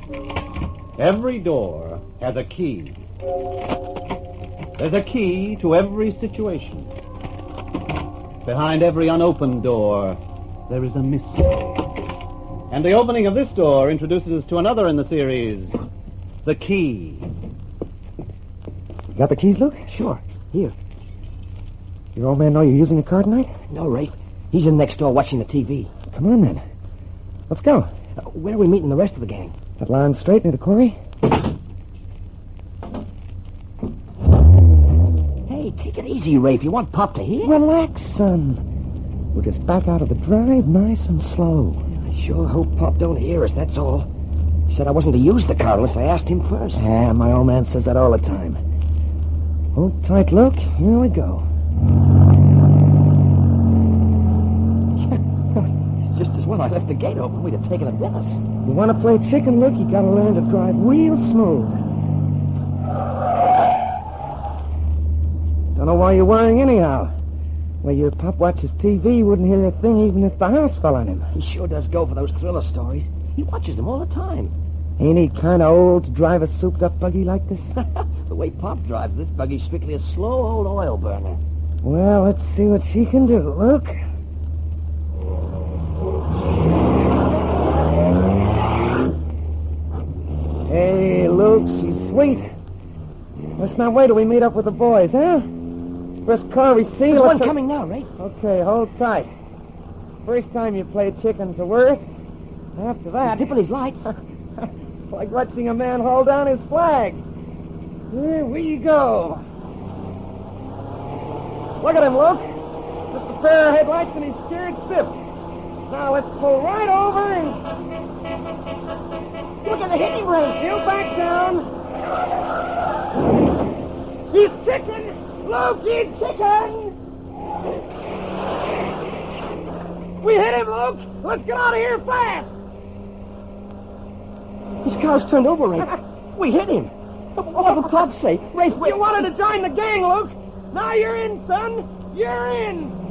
Every door has a key. There's a key to every situation. Behind every unopened door, there is a mystery. And the opening of this door introduces us to another in the series, The Key. You got the keys, Luke? Sure. Here. Your old man know you're using a car tonight? No, Rafe. He's in next door watching the TV. Come on, then. Let's go. Where are we meeting the rest of the gang? That line straight near the quarry. Hey, take it easy, Rafe. You want Pop to hear? Relax, son. We'll just back out of the drive nice and slow. I sure hope Pop don't hear us, that's all. He said I wasn't to use the car unless I asked him first. Yeah, my old man says that all the time. Hold tight, Luke. Here we go. It's just as well I left the gate open. We'd have taken it with us. You want to play chicken, Luke, you got to learn to drive real smooth. Don't know why you're worrying anyhow. Where your pop watches TV, wouldn't hear a thing even if the house fell on him. He sure does go for those thriller stories. He watches them all the time. Ain't he kind of old to drive a souped-up buggy like this? The way Pop drives this buggy's strictly a slow old oil burner. Well, let's see what she can do, Luke. Hey, Luke, she's sweet. Let's not wait till we meet up with the boys, huh? First car we see... There's one coming now, Ray. Okay, hold tight. First time you play chicken's the worst. After that... He's dipping his lights. Like watching a man haul down his flag. Here we go. Look at him, Luke. Just a pair of headlights and he's scared stiff. Now let's pull right over and... Look at the hitting range. He'll back down. He's chicken! Luke, he's chicken! We hit him, Luke! Let's get out of here fast! His car's turned over, Ray. We hit him. What did Pop say? Ray, You wanted to join the gang, Luke. Now you're in, son. You're in.